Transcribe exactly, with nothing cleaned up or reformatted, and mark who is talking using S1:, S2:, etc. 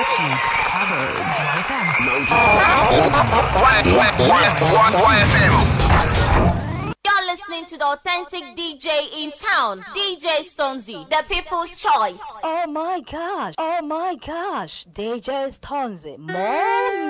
S1: catchy, covered. Y F M.
S2: Y F M.
S3: You're listening to the authentic D J in town, D J Stonzy, the people's choice.
S4: Oh my gosh, oh my gosh, D J Stonzy, more